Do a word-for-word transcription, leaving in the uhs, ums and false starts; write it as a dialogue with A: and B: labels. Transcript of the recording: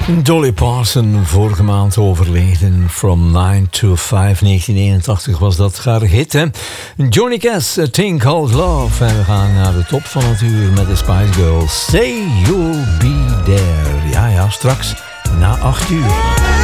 A: Dolly Parton, vorige maand overleden. From nine to five, negentien eenentachtig was dat haar hit, hè? Johnny Cash, A Thing Called Love. En we gaan naar de top van het uur met de Spice Girls. Say You'll Be There. Ja, ja, straks na acht uur.